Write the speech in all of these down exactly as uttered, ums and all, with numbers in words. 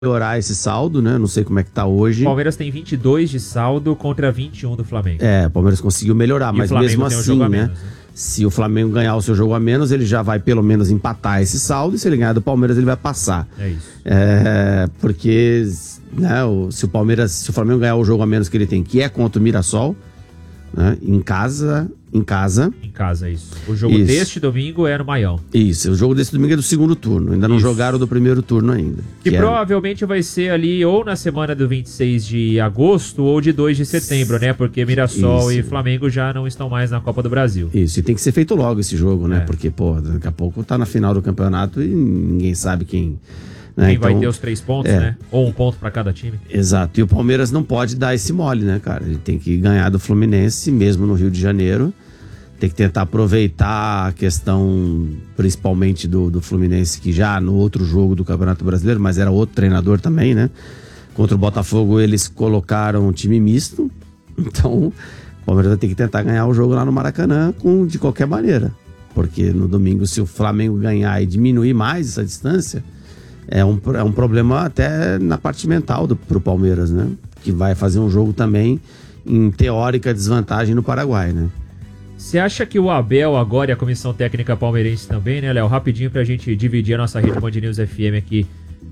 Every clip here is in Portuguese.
melhorar esse saldo, né? Não sei como é que tá hoje. O Palmeiras tem vinte e dois de saldo contra vinte e um do Flamengo. É, o Palmeiras conseguiu melhorar, E mas o Flamengo mesmo tem um assim, jogo a né? menos, né? Se o Flamengo ganhar o seu jogo a menos, ele já vai pelo menos empatar esse saldo, e se ele ganhar do Palmeiras, ele vai passar. É isso. É, porque, né, o, se o Palmeiras, se o Flamengo ganhar o jogo a menos que ele tem, que é contra o Mirassol, né, em casa, em casa. Em casa, isso. O jogo Isso. deste domingo é no Maião. Isso, o jogo desse domingo é do segundo turno, ainda não Isso. jogaram do primeiro turno ainda. Que, que provavelmente é... vai ser ali ou na semana do vinte e seis de agosto ou de dois de setembro, né? Porque Mirassol Isso. e Flamengo já não estão mais na Copa do Brasil. Isso, e tem que ser feito logo esse jogo, né? É. Porque, pô, daqui a pouco tá na final do campeonato e ninguém sabe quem... Né? Quem Então, vai ter os três pontos, é. né? Ou um ponto pra cada time. Exato, e o Palmeiras não pode dar esse mole, né, cara? Ele tem que ganhar do Fluminense, mesmo no Rio de Janeiro. Tem que tentar aproveitar a questão, principalmente do, do Fluminense, que já no outro jogo do Campeonato Brasileiro, mas era outro treinador também, né? Contra o Botafogo eles colocaram um time misto, então o Palmeiras vai ter que tentar ganhar o jogo lá no Maracanã com, de qualquer maneira. Porque no domingo, se o Flamengo ganhar e diminuir mais essa distância, é um, é um problema até na parte mental do, pro Palmeiras, né? Que vai fazer um jogo também em teórica desvantagem no Paraguai, né? Você acha que o Abel agora e a comissão técnica palmeirense também, né, Léo? Rapidinho pra gente dividir a nossa rede Band News F M aqui.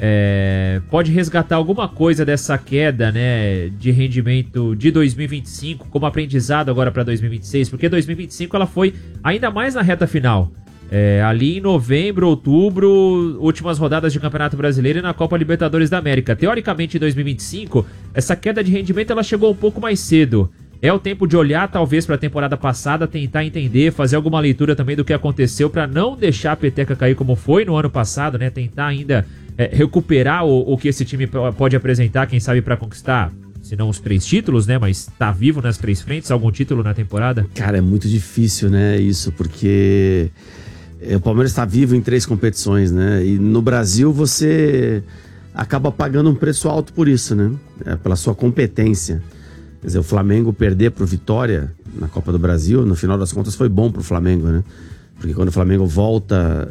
É, pode resgatar alguma coisa dessa queda, né, de rendimento de dois mil e vinte e cinco como aprendizado agora para dois mil e vinte e seis? Porque dois mil e vinte e cinco ela foi ainda mais na reta final. É, ali em novembro, outubro, últimas rodadas de Campeonato Brasileiro e na Copa Libertadores da América. Teoricamente, em dois mil e vinte e cinco, essa queda de rendimento ela chegou um pouco mais cedo. É o tempo de olhar talvez para a temporada passada, tentar entender, fazer alguma leitura também do que aconteceu para não deixar a peteca cair como foi no ano passado, né? Tentar ainda é, recuperar o, o que esse time pode apresentar, quem sabe para conquistar, se não os três títulos, né? Mas tá vivo nas três frentes, algum título na temporada? Cara, é muito difícil, né? Isso, porque o Palmeiras está vivo em três competições, né? E no Brasil você acaba pagando um preço alto por isso, né? É, pela sua competência. Quer dizer, o Flamengo perder pro Vitória na Copa do Brasil, no final das contas foi bom pro Flamengo, né? Porque quando o Flamengo volta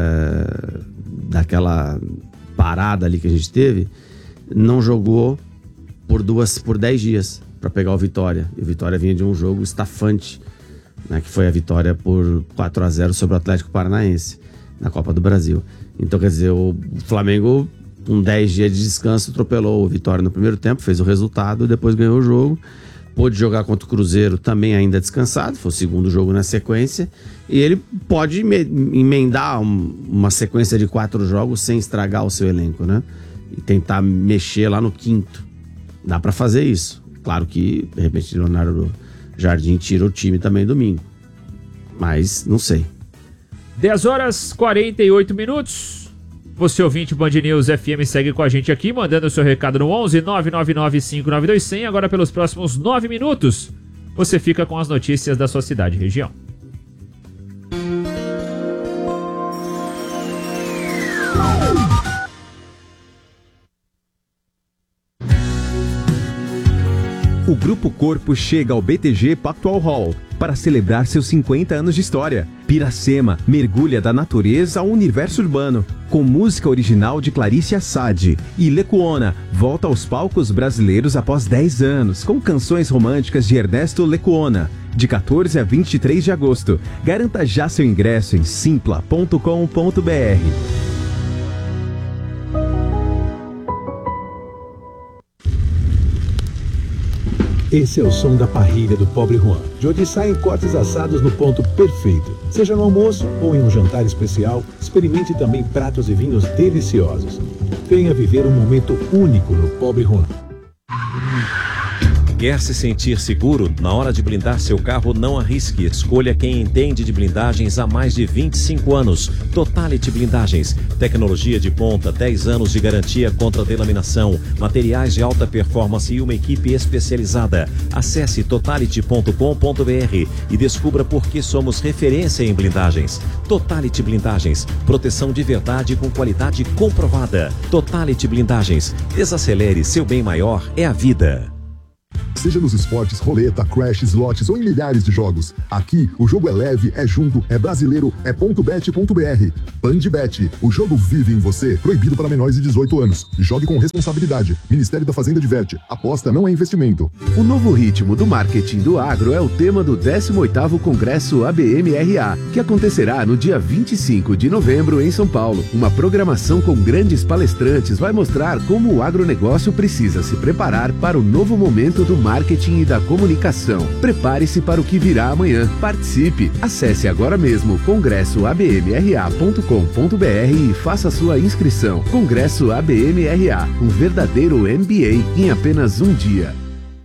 é, daquela parada ali que a gente teve, não jogou por duas, por dez dias para pegar o Vitória. E o Vitória vinha de um jogo estafante, né, que foi a vitória por quatro a zero sobre o Atlético Paranaense na Copa do Brasil. Então, quer dizer, o Flamengo, com dez dias de descanso, atropelou o Vitória no primeiro tempo, fez o resultado, depois ganhou o jogo. Pôde jogar contra o Cruzeiro também ainda descansado, foi o segundo jogo na sequência, e ele pode emendar um, uma sequência de quatro jogos sem estragar o seu elenco, né? E tentar mexer lá no quinto. Dá pra fazer isso. Claro que, de repente, Leonardo Jardim tira o time também domingo. Mas, não sei. dez horas e quarenta e oito minutos. Você ouvinte Band News F M segue com a gente aqui, mandando o seu recado no onze nove nove nove cinco nove dois zero zero. Agora pelos próximos nove minutos, você fica com as notícias da sua cidade e região. O Grupo Corpo chega ao B T G Pactual Hall para celebrar seus cinquenta anos de história. Piracema mergulha da natureza ao universo urbano, com música original de Clarice Assad. E Lecuona volta aos palcos brasileiros após dez anos, com canções românticas de Ernesto Lecuona. De quatorze a vinte e três de agosto. Garanta já seu ingresso em simpla ponto com ponto b r. Esse é o som da parrilha do Pobre Juan, de onde saem cortes assados no ponto perfeito. Seja no almoço ou em um jantar especial, experimente também pratos e vinhos deliciosos. Venha viver um momento único no Pobre Juan. Quer se sentir seguro? Na hora de blindar seu carro, não arrisque. Escolha quem entende de blindagens há mais de vinte e cinco anos. Totality Blindagens. Tecnologia de ponta, dez anos de garantia contra delaminação, materiais de alta performance e uma equipe especializada. Acesse totality ponto com ponto b r e descubra por que somos referência em blindagens. Totality Blindagens. Proteção de verdade com qualidade comprovada. Totality Blindagens. Desacelere, seu bem maior é a vida. Seja nos esportes, roleta, crash, slots ou em milhares de jogos. Aqui, o jogo é leve, é junto, é brasileiro, é .bet.br. Bandbet, o jogo vive em você. Proibido para menores de dezoito anos. Jogue com responsabilidade. Ministério da Fazenda diverte. Aposta não é investimento. O novo ritmo do marketing do agro é o tema do décimo oitavo Congresso A B M R A, que acontecerá no dia vinte e cinco de novembro em São Paulo. Uma programação com grandes palestrantes vai mostrar como o agronegócio precisa se preparar para o novo momento do marketing e da comunicação. Prepare-se para o que virá amanhã. Participe! Acesse agora mesmo congresso a b m r a ponto com ponto b r e faça sua inscrição. Congresso A B M R A, um verdadeiro M B A em apenas um dia.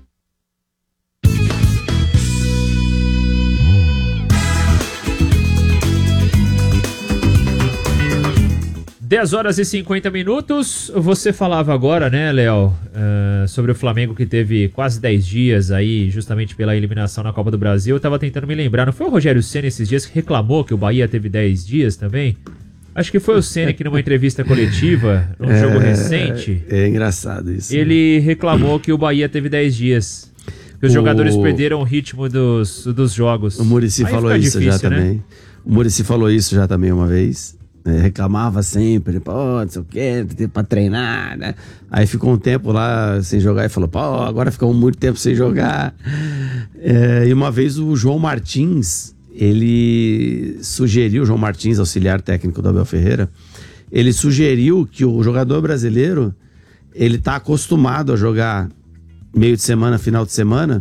dez horas e cinquenta minutos. Você falava agora, né, Léo, uh, sobre o Flamengo que teve quase dez dias aí, justamente pela eliminação na Copa do Brasil. Eu tava tentando me lembrar, não foi o Rogério Ceni esses dias que reclamou que o Bahia teve dez dias também? Acho que foi o Ceni que numa entrevista coletiva, num é, jogo recente... É engraçado isso. Ele né? reclamou que o Bahia teve dez dias. Que os o... jogadores perderam o ritmo dos, dos jogos. O Muricy falou isso difícil, já né? também. O Muricy falou isso já também uma vez. É, reclamava sempre, pô, não sei o que, tem tempo pra treinar, né? Aí ficou um tempo lá sem jogar e falou, pô, agora ficou muito tempo sem jogar. É, e uma vez o João Martins, ele sugeriu, o João Martins, auxiliar técnico do Abel Ferreira, ele sugeriu que o jogador brasileiro, ele tá acostumado a jogar meio de semana, final de semana.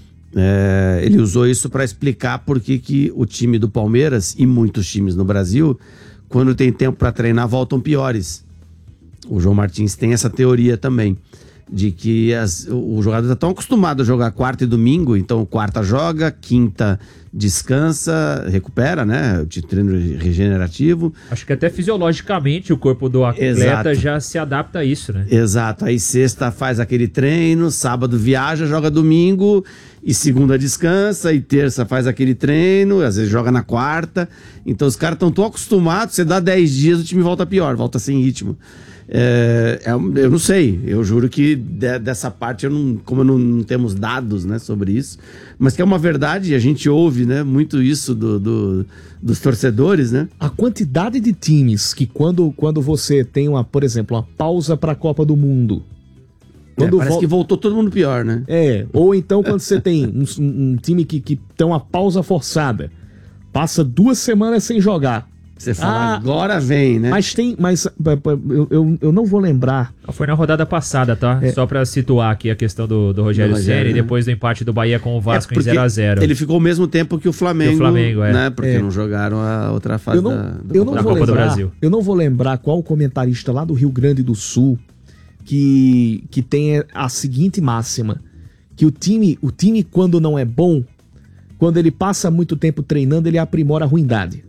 É, ele usou isso para explicar por que que o time do Palmeiras e muitos times no Brasil, quando tem tempo para treinar, voltam piores. O João Martins tem essa teoria também, de que as, o, o jogador está tão acostumado a jogar quarta e domingo, então quarta joga, quinta descansa, recupera, né? De treino regenerativo. Acho que até fisiologicamente o corpo do atleta Exato. já se adapta a isso, né? Exato. Aí sexta faz aquele treino, sábado viaja, joga domingo, e segunda descansa, e terça faz aquele treino, às vezes joga na quarta. Então os caras estão tão acostumados, você dá dez dias, o time volta pior, volta sem ritmo. É, é, eu não sei, eu juro que de, dessa parte, eu não, como eu não, não temos dados, né, sobre isso, mas que é uma verdade, a gente ouve, né, muito isso do, do, dos torcedores, né? A quantidade de times que quando, quando você tem, uma, por exemplo, uma pausa para a Copa do Mundo... Quando é, parece vol... que voltou todo mundo pior, né? É, ou então quando você tem um, um time que, que tem uma pausa forçada, passa duas semanas sem jogar. Você fala, ah, agora vem, né? Mas tem, mas eu, eu, eu não vou lembrar. Foi na rodada passada, tá? É. Só pra situar aqui a questão do, do Rogério Ceni, né? Depois do empate do Bahia com o Vasco é em zero a zero. Ele ficou ao mesmo tempo que o Flamengo, que o Flamengo é. né? Porque é. não jogaram a outra fase eu não, da, do eu não da vou Copa lembrar, do Brasil. Eu não vou lembrar qual comentarista lá do Rio Grande do Sul que, que tem a seguinte máxima, que o time, o time quando não é bom, quando ele passa muito tempo treinando, ele aprimora a ruindade.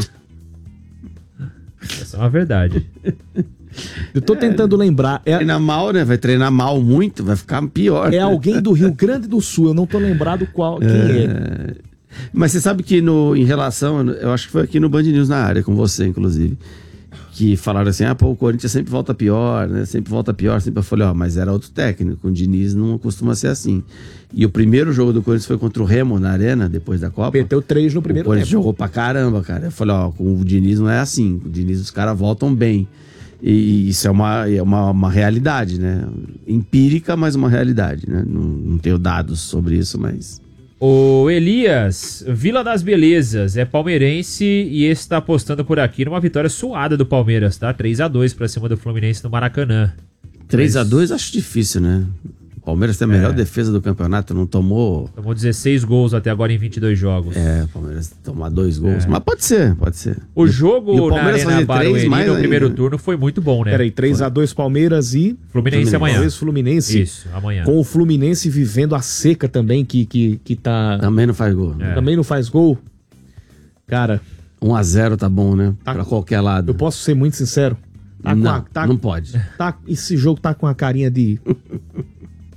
Essa é uma verdade. Eu tô tentando é, lembrar. É, treinar mal, né? Vai treinar mal muito, vai ficar pior. É né? alguém do Rio Grande do Sul, eu não tô lembrado qual, quem é. é. Mas você sabe que no, em relação, eu acho que foi aqui no Band News na área, com você, inclusive, que falaram assim, ah, pô, o Corinthians sempre volta pior, né? Sempre volta pior, sempre eu falei, ó, mas era outro técnico, o Diniz não costuma ser assim. E o primeiro jogo do Corinthians foi contra o Remo na Arena, depois da Copa. Perdeu três no primeiro tempo. O Corinthians tempo. Jogou pra caramba, cara. Eu falei, ó, com o Diniz não é assim, o Diniz os caras voltam bem. E isso é uma, é uma, uma realidade, né? Empírica, mas uma realidade, né? Não, não tenho dados sobre isso, mas... O Elias, Vila das Belezas, é palmeirense e está apostando por aqui numa vitória suada do Palmeiras, tá? três a dois pra cima do Fluminense no Maracanã. três a dois acho difícil, né? O Palmeiras tem a melhor é. defesa do campeonato, não tomou... Tomou dezesseis gols até agora em vinte e dois jogos. É, o Palmeiras tomou dois gols, é. mas pode ser, pode ser. O jogo e o na Arena Barueri no primeiro ainda. turno foi muito bom, né? Peraí, três a dois Palmeiras e... Fluminense, Fluminense amanhã. Palmeiras, Fluminense. Isso, amanhã. Com o Fluminense vivendo a seca também, que, que, que tá... Também não faz gol. É. Também não faz gol. Cara... um a zero tá bom, né? Tá, pra qualquer lado. Eu posso ser muito sincero? Tá não, com a, tá, não pode. Tá, esse jogo tá com a carinha de...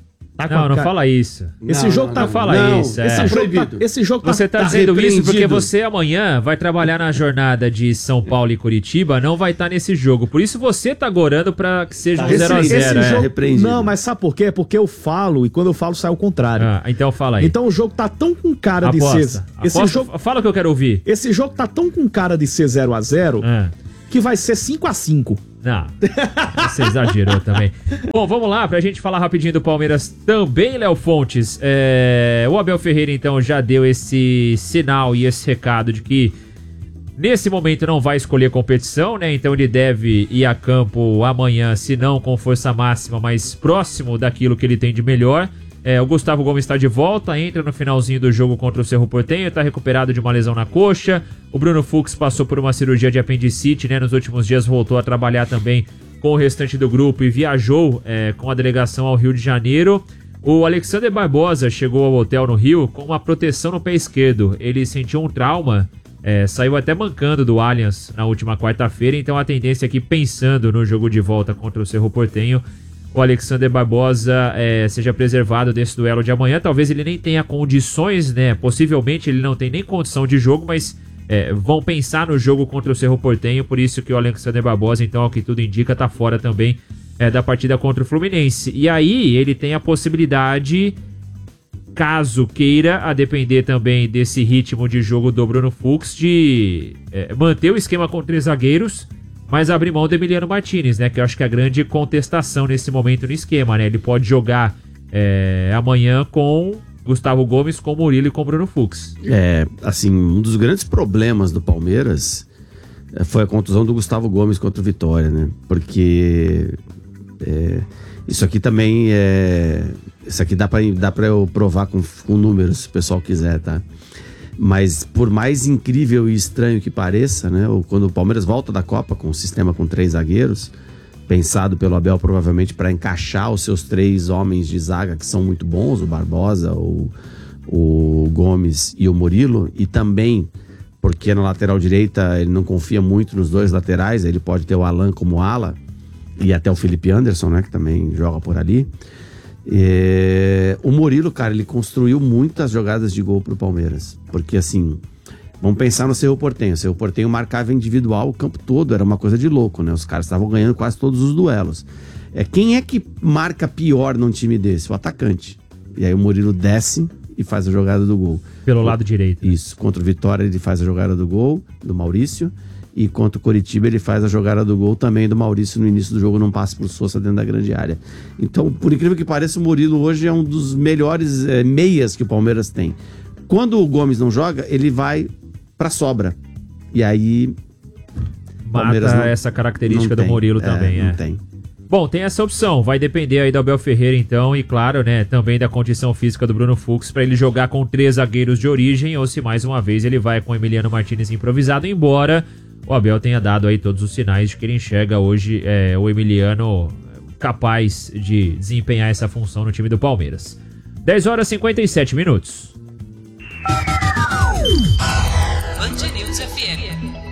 tá com Não, a não cara... fala isso. Esse Não, jogo não, tá... Não fala não, isso. é. Esse, Tá jogo tá... proibido. Esse jogo tá... Você tá, tá dizendo isso porque repreendido. você amanhã vai trabalhar na jornada de São Paulo e Curitiba, não vai estar nesse jogo. Por isso você tá gorando pra que seja um Tá zero a repreendido. zero. Esse é. jogo- repreendido. Não, mas sabe por quê? Porque eu falo e quando eu falo sai ao contrário. Ah, então fala aí. Então o jogo tá tão com cara Aposta. de ser... Esse Aposta, jogo, Fala o que eu quero ouvir. esse jogo tá tão com cara de ser zero a zero Ah. que vai ser cinco a cinco. Não, você exagerou também. Bom, vamos lá, pra gente falar rapidinho do Palmeiras também, Léo Fontes. É, o Abel Ferreira, então, já deu esse sinal e esse recado de que nesse momento não vai escolher competição, né? Então ele deve ir a campo amanhã, se não com força máxima, mas próximo daquilo que ele tem de melhor. É, o Gustavo Gomes está de volta, entra no finalzinho do jogo contra o Cerro Porteño, está recuperado de uma lesão na coxa. O Bruno Fux passou por uma cirurgia de apendicite, né? Nos últimos dias voltou a trabalhar também com o restante do grupo e viajou é, com a delegação ao Rio de Janeiro. O Alexander Barbosa chegou ao hotel no Rio com uma proteção no pé esquerdo. Ele sentiu um trauma, é, saiu até mancando do Allianz na última quarta-feira, então a tendência aqui, pensando no jogo de volta contra o Cerro Porteño, o Alexander Barbosa é, seja preservado desse duelo de amanhã. Talvez ele nem tenha condições, né? Possivelmente ele não tem nem condição de jogo, mas é, vão pensar no jogo contra o Cerro Porteño, por isso que o Alexander Barbosa, então, ao que tudo indica, tá fora também é, da partida contra o Fluminense. E aí ele tem a possibilidade, caso queira, a depender também desse ritmo de jogo do Bruno Fux, de é, manter o esquema com três zagueiros, mas abrir mão do Emiliano Martinez, né? Que eu acho que é a grande contestação nesse momento no esquema, né? Ele pode jogar é, amanhã com Gustavo Gomes, com Murilo e com Bruno Fux. É, assim, um dos grandes problemas do Palmeiras é, foi a contusão do Gustavo Gomes contra o Vitória, né? Porque é, isso aqui também é... Isso aqui dá pra, dá pra eu provar com, com números, se o pessoal quiser, tá? Mas por mais incrível e estranho que pareça, né? Quando o Palmeiras volta da Copa com um sistema com três zagueiros, pensado pelo Abel provavelmente para encaixar os seus três homens de zaga que são muito bons, o Barbosa, o, o Gomes e o Murilo, e também porque na lateral direita ele não confia muito nos dois laterais, ele pode ter o Alan como ala e até o Felipe Anderson, né? Que também joga por ali. É, o Murilo, cara, ele construiu muitas jogadas de gol pro Palmeiras, porque assim, vamos pensar no Cerro Porteño. O Cerro Porteño marcava individual o campo todo, era uma coisa de louco, né? Os caras estavam ganhando quase todos os duelos. É, quem é que marca pior num time desse? O atacante. E aí o Murilo desce e faz a jogada do gol. Pelo lado direito. Isso, contra o Vitória ele faz a jogada do gol, do Maurício, e contra o Coritiba ele faz a jogada do gol também do Maurício no início do jogo, não passa por Sousa dentro da grande área. Então, por incrível que pareça, o Murilo hoje é um dos melhores é, meias que o Palmeiras tem. Quando o Gomes não joga, ele vai pra sobra. E aí... Mata não, essa característica não do Murilo é, também, não é. tem. Bom, tem essa opção, vai depender aí do Abel Ferreira então, e claro, né, também da condição física do Bruno Fux para ele jogar com três zagueiros de origem, ou se mais uma vez ele vai com o Emiliano Martinez improvisado, embora o Abel tenha dado aí todos os sinais de que ele enxerga hoje é, o Emiliano capaz de desempenhar essa função no time do Palmeiras. dez horas e cinquenta e sete minutos. Band News F M.